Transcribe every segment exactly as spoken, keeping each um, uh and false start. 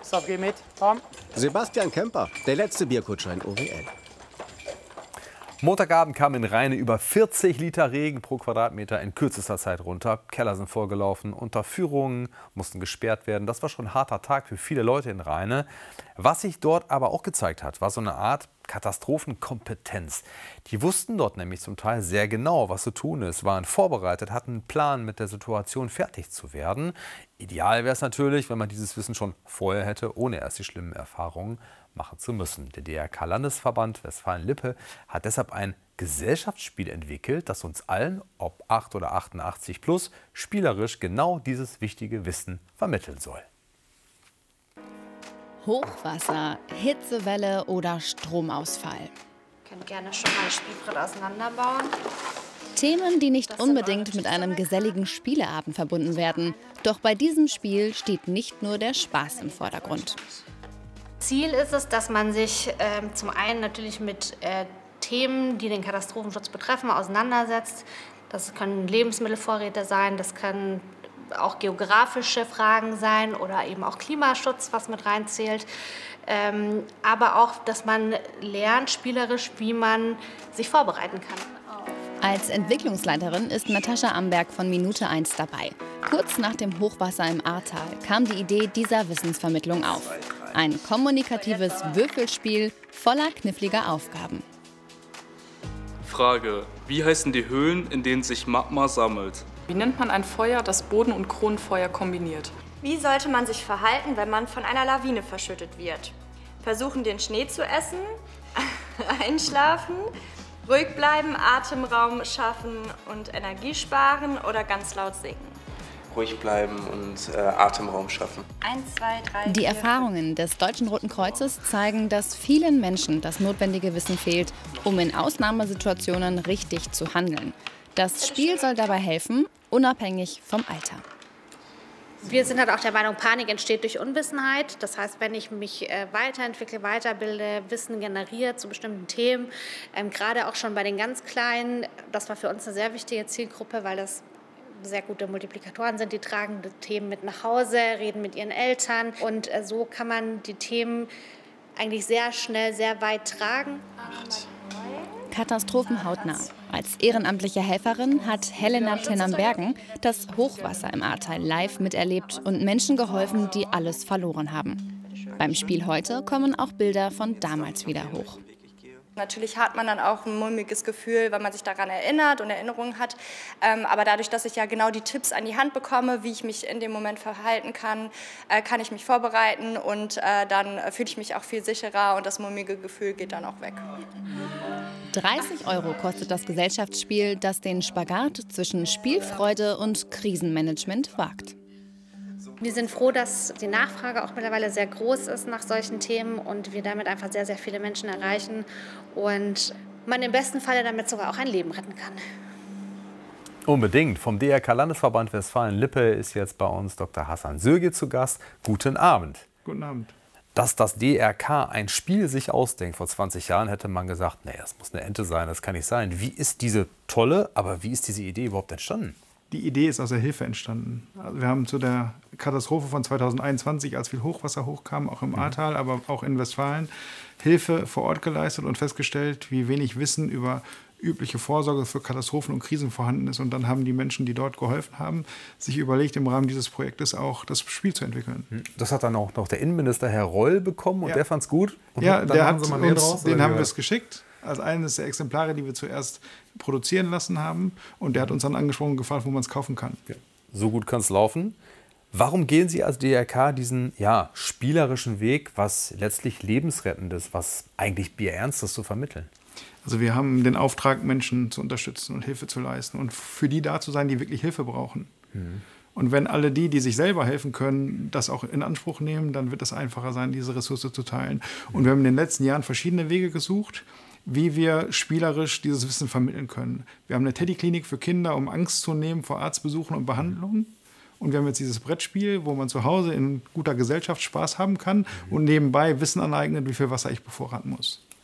So, geh mit. Komm. Sebastian Kemper, der letzte Bierkutscher in O W L. Montagabend kam in Rheine über vierzig Liter Regen pro Quadratmeter in kürzester Zeit runter. Keller sind vollgelaufen, Unterführungen mussten gesperrt werden. Das war schon ein harter Tag für viele Leute in Rheine. Was sich dort aber auch gezeigt hat, war so eine Art Katastrophenkompetenz. Die wussten dort nämlich zum Teil sehr genau, was zu tun ist, waren vorbereitet, hatten einen Plan, mit der Situation fertig zu werden. Ideal wäre es natürlich, wenn man dieses Wissen schon vorher hätte, ohne erst die schlimmen Erfahrungen machen zu müssen. Der D R K-Landesverband Westfalen-Lippe hat deshalb ein Gesellschaftsspiel entwickelt, das uns allen, ob acht oder achtundachtzig plus, spielerisch genau dieses wichtige Wissen vermitteln soll. Hochwasser, Hitzewelle oder Stromausfall. Ihr könnt gerne schon mal ein Spielbrett auseinanderbauen. Themen, die nicht unbedingt mit einem geselligen Spieleabend verbunden werden. Doch bei diesem Spiel steht nicht nur der Spaß im Vordergrund. Ziel ist es, dass man sich äh, zum einen natürlich mit äh, Themen, die den Katastrophenschutz betreffen, auseinandersetzt. Das können Lebensmittelvorräte sein, das können auch geografische Fragen sein oder eben auch Klimaschutz, was mit reinzählt. Ähm, aber auch, dass man lernt spielerisch, wie man sich vorbereiten kann. Als Entwicklungsleiterin ist Natascha Amberg von Minute eins dabei. Kurz nach dem Hochwasser im Ahrtal kam die Idee dieser Wissensvermittlung auf. Ein kommunikatives Würfelspiel voller kniffliger Aufgaben. Frage: Wie heißen die Höhlen, in denen sich Magma sammelt? Wie nennt man ein Feuer, das Boden- und Kronenfeuer kombiniert? Wie sollte man sich verhalten, wenn man von einer Lawine verschüttet wird? Versuchen, den Schnee zu essen, einschlafen, ruhig bleiben, Atemraum schaffen und Energie sparen oder ganz laut singen? Ruhig bleiben und äh, Atemraum schaffen. Eins, zwei, drei, Die vier, Erfahrungen des Deutschen Roten Kreuzes zeigen, dass vielen Menschen das notwendige Wissen fehlt, um in Ausnahmesituationen richtig zu handeln. Das Spiel soll dabei helfen, unabhängig vom Alter. Wir sind halt auch der Meinung, Panik entsteht durch Unwissenheit. Das heißt, wenn ich mich äh, weiterentwickle, weiterbilde, Wissen generiere zu bestimmten Themen, ähm, gerade auch schon bei den ganz Kleinen, das war für uns eine sehr wichtige Zielgruppe, weil das sehr gute Multiplikatoren sind, die tragen die Themen mit nach Hause, reden mit ihren Eltern und äh, so kann man die Themen eigentlich sehr schnell, sehr weit tragen. Katastrophen hautnah. Als ehrenamtliche Helferin hat Helena Tennambergen das Hochwasser im Ahrtal live miterlebt und Menschen geholfen, die alles verloren haben. Beim Spiel heute kommen auch Bilder von damals wieder hoch. Natürlich hat man dann auch ein mulmiges Gefühl, weil man sich daran erinnert und Erinnerungen hat. Ähm, aber dadurch, dass ich ja genau die Tipps an die Hand bekomme, wie ich mich in dem Moment verhalten kann, äh, kann ich mich vorbereiten und äh, dann fühle ich mich auch viel sicherer und das mulmige Gefühl geht dann auch weg. dreißig Euro kostet das Gesellschaftsspiel, das den Spagat zwischen Spielfreude und Krisenmanagement wagt. Wir sind froh, dass die Nachfrage auch mittlerweile sehr groß ist nach solchen Themen und wir damit einfach sehr, sehr viele Menschen erreichen und man im besten Falle damit sogar auch ein Leben retten kann. Unbedingt. Vom D R K-Landesverband Westfalen-Lippe ist jetzt bei uns Doktor Hasan Söge zu Gast. Guten Abend. Guten Abend. Dass das D R K ein Spiel sich ausdenkt, vor zwanzig Jahren hätte man gesagt, nee, das muss eine Ente sein, das kann nicht sein. Wie ist diese tolle, aber wie ist diese Idee überhaupt entstanden? Die Idee ist aus der Hilfe entstanden. Also wir haben zu der Katastrophe von zweitausendeinundzwanzig, als viel Hochwasser hochkam, auch im mhm. Ahrtal, aber auch in Westfalen, Hilfe vor Ort geleistet und festgestellt, wie wenig Wissen über übliche Vorsorge für Katastrophen und Krisen vorhanden ist. Und dann haben die Menschen, die dort geholfen haben, sich überlegt, im Rahmen dieses Projektes auch das Spiel zu entwickeln. Das hat dann auch noch der Innenminister Herr Reul bekommen und ja. der fand es gut? Und ja, dann der haben hat Sie mal mehr uns, draus, den haben wir gehört? es geschickt. Als eines der Exemplare, die wir zuerst produzieren lassen haben. Und der hat uns dann angesprochen und gefragt, wo man es kaufen kann. Ja. So gut kann es laufen. Warum gehen Sie als D R K diesen ja, spielerischen Weg, was letztlich lebensrettendes, was eigentlich Bierernstes zu vermitteln? Also wir haben den Auftrag, Menschen zu unterstützen und Hilfe zu leisten und für die da zu sein, die wirklich Hilfe brauchen. Mhm. Und wenn alle die, die sich selber helfen können, das auch in Anspruch nehmen, dann wird es einfacher sein, diese Ressource zu teilen. Und wir haben in den letzten Jahren verschiedene Wege gesucht, wie wir spielerisch dieses Wissen vermitteln können. Wir haben eine Teddy-Klinik für Kinder, um Angst zu nehmen vor Arztbesuchen und Behandlungen. Und wir haben jetzt dieses Brettspiel, wo man zu Hause in guter Gesellschaft Spaß haben kann und nebenbei Wissen aneignet, wie viel Wasser ich bevorraten muss.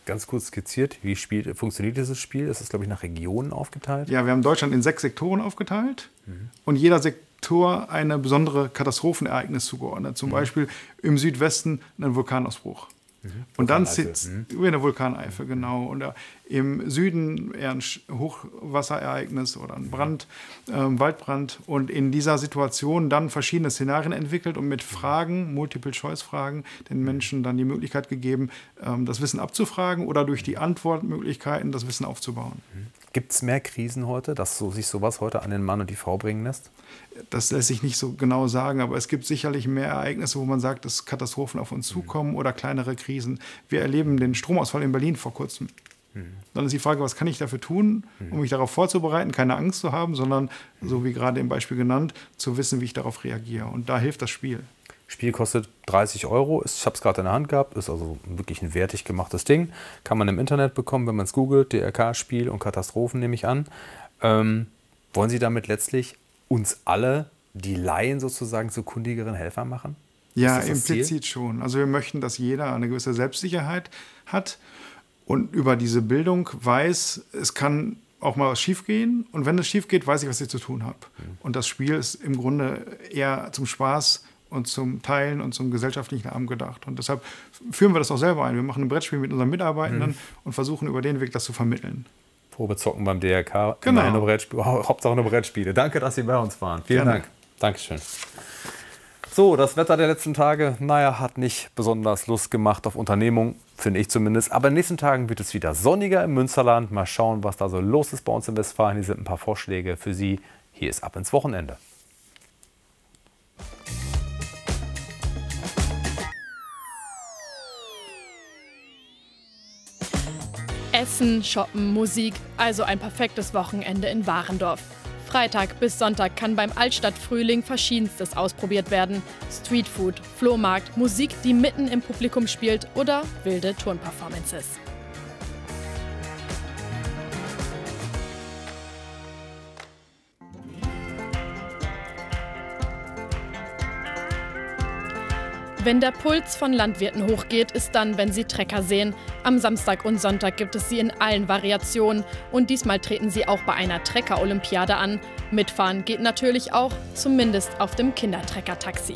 ganz kurz skizziert, wie spielt, funktioniert dieses Spiel? Es ist, glaube ich, nach Regionen aufgeteilt. Ja, wir haben Deutschland in sechs Sektoren aufgeteilt mhm. und jeder Sektor eine besondere Katastrophenereignis zugeordnet. Zum mhm. Beispiel im Südwesten einen Vulkanausbruch. Mhm. Und dann sitzt über eine Vulkaneifel, genau. Und da, im Süden eher ein Hochwasserereignis oder ein Brand, äh, Waldbrand. Und in dieser Situation dann verschiedene Szenarien entwickelt und mit Fragen, Multiple-Choice-Fragen, den Menschen dann die Möglichkeit gegeben, ähm, das Wissen abzufragen oder durch die Antwortmöglichkeiten das Wissen aufzubauen. Mhm. Gibt es mehr Krisen heute, dass so, sich sowas heute an den Mann und die Frau bringen lässt? Das lässt sich nicht so genau sagen, aber es gibt sicherlich mehr Ereignisse, wo man sagt, dass Katastrophen auf uns zukommen mhm. oder kleinere Krisen. Wir erleben den Stromausfall in Berlin vor kurzem. Mhm. Dann ist die Frage, was kann ich dafür tun, um mich darauf vorzubereiten, keine Angst zu haben, sondern, mhm. so wie gerade im Beispiel genannt, zu wissen, wie ich darauf reagiere. Und da hilft das Spiel. Spiel kostet dreißig Euro. Ich habe es gerade in der Hand gehabt. Ist also wirklich ein wertig gemachtes Ding. Kann man im Internet bekommen, wenn man es googelt. D R K-Spiel und Katastrophen nehme ich an. Ähm, wollen Sie damit letztlich uns alle, die Laien sozusagen, zu kundigeren Helfern machen? Ja, implizit schon. Also wir möchten, dass jeder eine gewisse Selbstsicherheit hat und über diese Bildung weiß, es kann auch mal was schief gehen. Und wenn es schief geht, weiß ich, was ich zu tun habe. Mhm. Und das Spiel ist im Grunde eher zum Spaß und zum Teilen und zum gesellschaftlichen Abend gedacht. Und deshalb führen wir das auch selber ein. Wir machen ein Brettspiel mit unseren Mitarbeitenden mhm. und versuchen über den Weg das zu vermitteln. Probezocken beim D R K. Genau. Eine Brettspiel, Hauptsache eine Brettspiele. Danke, dass Sie bei uns waren. Vielen Gerne. Dank. Dankeschön. So, das Wetter der letzten Tage, naja, hat nicht besonders Lust gemacht auf Unternehmung, finde ich zumindest. Aber in den nächsten Tagen wird es wieder sonniger im Münsterland. Mal schauen, was da so los ist bei uns in Westfalen. Hier sind ein paar Vorschläge für Sie. Hier ist Ab ins Wochenende. Essen, Shoppen, Musik, also ein perfektes Wochenende in Warendorf. Freitag bis Sonntag kann beim Altstadtfrühling Verschiedenstes ausprobiert werden. Streetfood, Flohmarkt, Musik, die mitten im Publikum spielt oder wilde Turnperformances. Wenn der Puls von Landwirten hochgeht, ist dann, wenn sie Trecker sehen. Am Samstag und Sonntag gibt es sie in allen Variationen. Und diesmal treten sie auch bei einer Trecker-Olympiade an. Mitfahren geht natürlich auch, zumindest auf dem Kindertrecker-Taxi.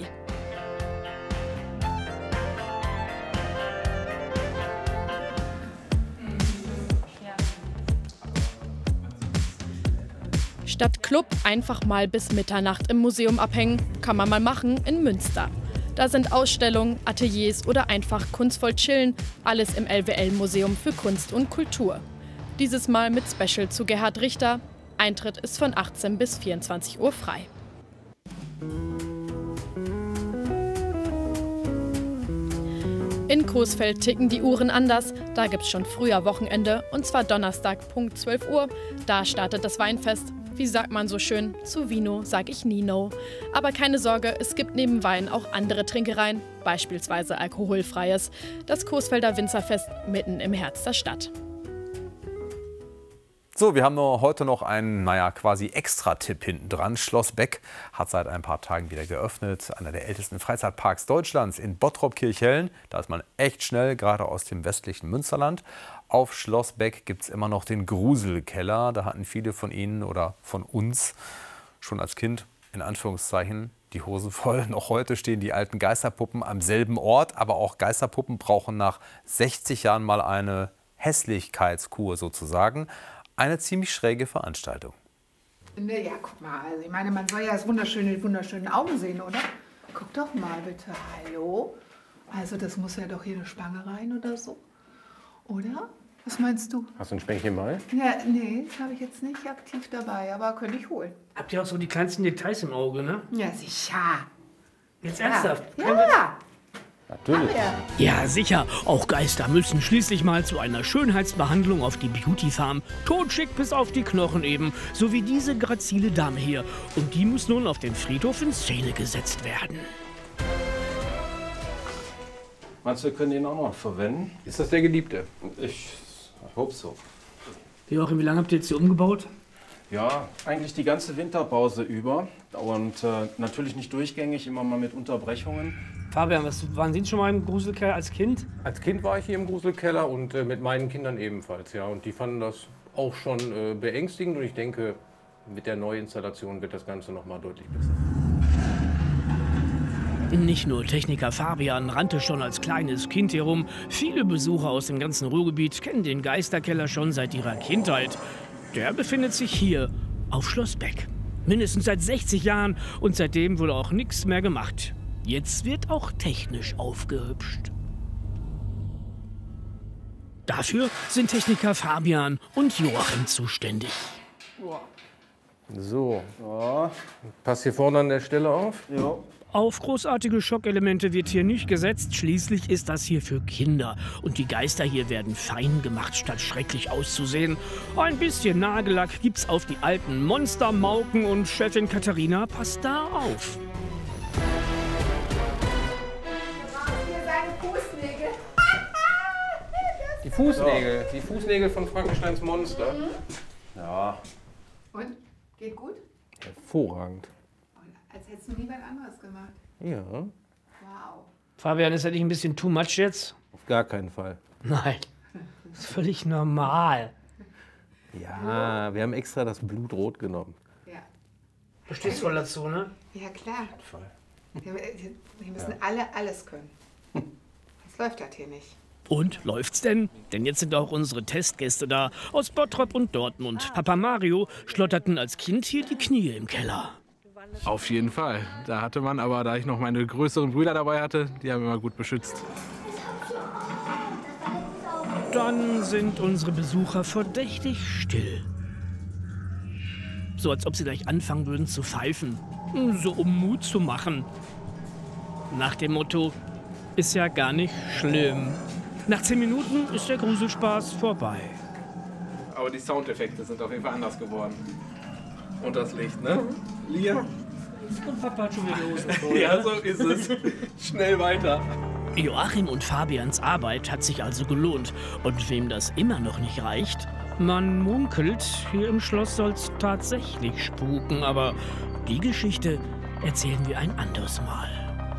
Statt Club einfach mal bis Mitternacht im Museum abhängen, kann man mal machen in Münster. Da sind Ausstellungen, Ateliers oder einfach kunstvoll chillen, alles im L W L-Museum für Kunst und Kultur. Dieses Mal mit Special zu Gerhard Richter. Eintritt ist von achtzehn bis vierundzwanzig Uhr frei. In Coesfeld ticken die Uhren anders. Da gibt's schon früher Wochenende, und zwar Donnerstag Punkt zwölf Uhr. Da startet das Weinfest. Wie sagt man so schön? Zu Vino sag ich nie no. Aber keine Sorge, es gibt neben Wein auch andere Trinkereien, beispielsweise alkoholfreies. Das Coesfelder Winzerfest mitten im Herz der Stadt. So, wir haben nur heute noch einen, naja, quasi Extra-Tipp hinten dran. Schloss Beck hat seit ein paar Tagen wieder geöffnet. Einer der ältesten Freizeitparks Deutschlands in Bottrop-Kirchhellen. Da ist man echt schnell, gerade aus dem westlichen Münsterland. Auf Schloss Beck gibt es immer noch den Gruselkeller. Da hatten viele von Ihnen oder von uns schon als Kind, in Anführungszeichen, die Hosen voll. Noch heute stehen die alten Geisterpuppen am selben Ort. Aber auch Geisterpuppen brauchen nach sechzig Jahren mal eine Hässlichkeitskur sozusagen. Eine ziemlich schräge Veranstaltung. Ja, guck mal, also ich meine, man soll ja das wunderschöne, wunderschöne Augen sehen, oder? Guck doch mal bitte, hallo? Also das muss ja doch hier eine Spange rein oder so, oder? Was meinst du? Hast du ein Spänkchen mal? Ja, nee, das habe ich jetzt nicht aktiv dabei, aber könnte ich holen. Habt ihr auch so die kleinsten Details im Auge, ne? Ja, sicher. Jetzt ernsthaft? Ja. ja. Natürlich. Ja, sicher. Auch Geister müssen schließlich mal zu einer Schönheitsbehandlung auf die Beauty Farm. Totschick bis auf die Knochen eben. So wie diese grazile Dame hier. Und die muss nun auf den Friedhof in Szene gesetzt werden. Meinst du, wir können den auch noch verwenden? Ist das der Geliebte? Ich hoffe so. Joachim, wie lange habt ihr jetzt hier umgebaut? Ja, eigentlich die ganze Winterpause über. Und äh, natürlich nicht durchgängig, immer mal mit Unterbrechungen. Fabian, was, waren Sie schon mal im Gruselkeller als Kind? Als Kind war ich hier im Gruselkeller und äh, mit meinen Kindern ebenfalls, ja. Und die fanden das auch schon äh, beängstigend und ich denke, mit der Neuinstallation wird das Ganze noch mal deutlich besser. Nicht nur Techniker Fabian rannte schon als kleines Kind herum. Viele Besucher aus dem ganzen Ruhrgebiet kennen den Geisterkeller schon seit ihrer Kindheit. Der befindet sich hier auf Schloss Beck. Mindestens seit sechzig Jahren und seitdem wurde auch nichts mehr gemacht. Jetzt wird auch technisch aufgehübscht. Dafür sind Techniker Fabian und Joachim zuständig. So, ja. Pass hier vorne an der Stelle auf. Ja. Auf großartige Schockelemente wird hier nicht gesetzt. Schließlich ist das hier für Kinder. Und die Geister hier werden fein gemacht, statt schrecklich auszusehen. Ein bisschen Nagellack gibt's auf die alten Monstermauken und Chefin Katharina passt da auf. Die Fußnägel, die Fußnägel von Frankensteins Monster. Mhm. Ja. Und? Geht gut? Hervorragend. Als hättest du nie was anderes gemacht. Ja. Wow. Fabian, ist das nicht ein bisschen too much jetzt? Auf gar keinen Fall. Nein, das ist völlig normal. Ja, wir haben extra das Blut rot genommen. Ja. Du stehst voll dazu, ne? Ja, klar. Voll. Wir, wir müssen ja. alle alles können. Das läuft das hier nicht. Und läuft's denn? Denn jetzt sind auch unsere Testgäste da, aus Bottrop und Dortmund. Papa Mario schlotterten als Kind hier die Knie im Keller. Auf jeden Fall. Da hatte man, aber da ich noch meine größeren Brüder dabei hatte, die haben immer gut beschützt. Dann sind unsere Besucher verdächtig still. So als ob sie gleich anfangen würden zu pfeifen. So um Mut zu machen. Nach dem Motto, ist ja gar nicht schlimm. Nach zehn Minuten ist der Gruselspaß vorbei. Aber die Soundeffekte sind auf jeden Fall anders geworden. Und das Licht, ne? Lia? Und Papa hat schon wieder die Hosen voll. Ja, so ist es. Schnell weiter. Joachim und Fabians Arbeit hat sich also gelohnt. Und wem das immer noch nicht reicht, man munkelt, hier im Schloss soll's tatsächlich spuken. Aber die Geschichte erzählen wir ein anderes Mal.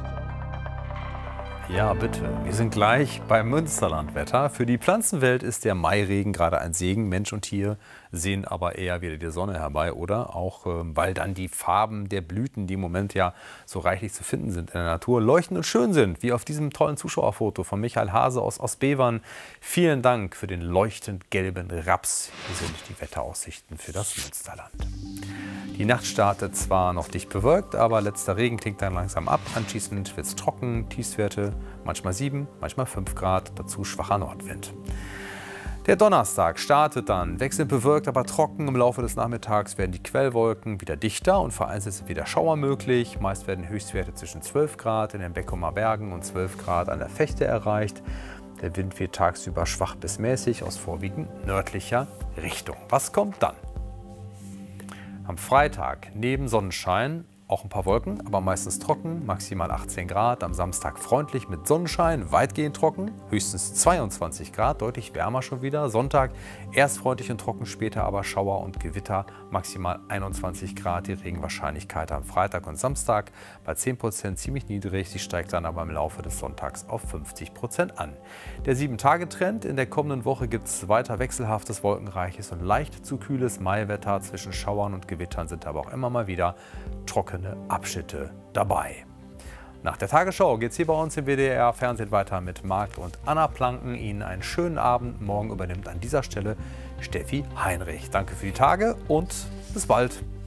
Ja, bitte. Wir sind gleich beim Münsterlandwetter. Für die Pflanzenwelt ist der Mairegen gerade ein Segen. Mensch und Tier sehen aber eher wieder die Sonne herbei, oder? Auch äh, weil dann die Farben der Blüten, die im Moment ja so reichlich zu finden sind in der Natur, leuchtend und schön sind. Wie auf diesem tollen Zuschauerfoto von Michael Hase aus Ostbevern. Vielen Dank für den leuchtend gelben Raps. Hier sind die Wetteraussichten für das Münsterland. Die Nacht startet zwar noch dicht bewölkt, aber letzter Regen klingt dann langsam ab. Anschließend wird es trocken, Tiefstwerte manchmal sieben, manchmal fünf Grad, dazu schwacher Nordwind. Der Donnerstag startet dann wechselnd bewölkt, aber trocken. Im Laufe des Nachmittags werden die Quellwolken wieder dichter und vereinzelt sind wieder Schauer möglich. Meist werden Höchstwerte zwischen zwölf Grad in den Beckumer Bergen und zwölf Grad an der Vechte erreicht. Der Wind wird tagsüber schwach bis mäßig aus vorwiegend nördlicher Richtung. Was kommt dann? Am Freitag neben Sonnenschein auch ein paar Wolken, aber meistens trocken, maximal achtzehn Grad. Am Samstag freundlich mit Sonnenschein, weitgehend trocken, höchstens zweiundzwanzig Grad, deutlich wärmer schon wieder. Sonntag erst freundlich und trocken, später aber Schauer und Gewitter, maximal einundzwanzig Grad. Die Regenwahrscheinlichkeit am Freitag und Samstag bei zehn Prozent ziemlich niedrig. Sie steigt dann aber im Laufe des Sonntags auf fünfzig Prozent an. Der sieben Tage Trend: In der kommenden Woche gibt es weiter wechselhaftes, wolkenreiches und leicht zu kühles Maiwetter. Zwischen Schauern und Gewittern sind aber auch immer mal wieder trockene Abschnitte dabei. Nach der Tagesschau geht es hier bei uns im W D R-Fernsehen weiter mit Marc und Anna Planken. Ihnen einen schönen Abend. Morgen übernimmt an dieser Stelle Steffi Heinrich. Danke für die Tage und bis bald.